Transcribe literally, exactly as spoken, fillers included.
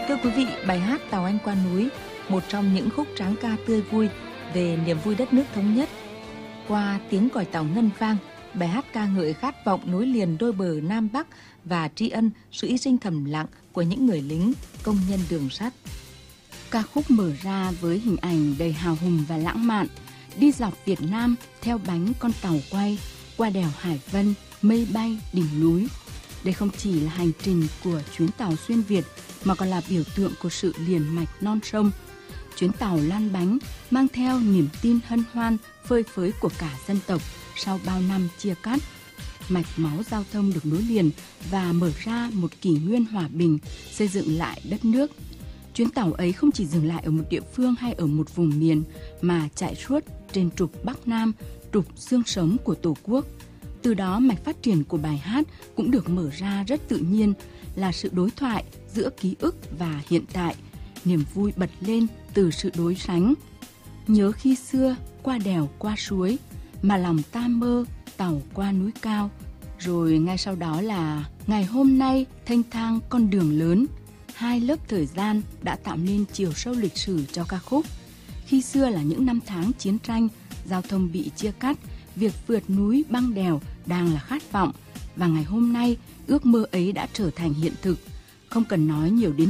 Thưa quý vị, bài hát Tàu Anh Qua Núi, một trong những khúc tráng ca tươi vui về niềm vui đất nước thống nhất. Qua tiếng còi tàu ngân vang, bài hát ca ngợi khát vọng nối liền đôi bờ Nam Bắc và tri ân sự hy sinh thầm lặng của những người lính, công nhân đường sắt. Ca khúc mở ra với hình ảnh đầy hào hùng và lãng mạn, đi dọc Việt Nam theo bánh con tàu quay, qua đèo Hải Vân, mây bay, đỉnh núi. Đây không chỉ là hành trình của chuyến tàu xuyên Việt mà còn là biểu tượng của sự liền mạch non sông. Chuyến tàu lăn bánh mang theo niềm tin hân hoan phơi phới của cả dân tộc sau bao năm chia cắt. Mạch máu giao thông được nối liền và mở ra một kỷ nguyên hòa bình, xây dựng lại đất nước. Chuyến tàu ấy không chỉ dừng lại ở một địa phương hay ở một vùng miền mà chạy suốt trên trục Bắc Nam, trục xương sống của Tổ quốc. Từ đó mạch phát triển của bài hát cũng được mở ra rất tự nhiên, là sự đối thoại giữa ký ức và hiện tại, niềm vui bật lên từ sự đối sánh. Nhớ khi xưa qua đèo qua suối, mà lòng ta mơ tàu qua núi cao. Rồi ngay sau đó là ngày hôm nay thênh thang con đường lớn. Hai lớp thời gian đã tạo nên chiều sâu lịch sử cho ca khúc. Khi xưa là những năm tháng chiến tranh, giao thông bị chia cắt, việc vượt núi băng đèo đang là khát vọng. Và ngày hôm nay, ước mơ ấy đã trở thành hiện thực. Không cần nói nhiều đến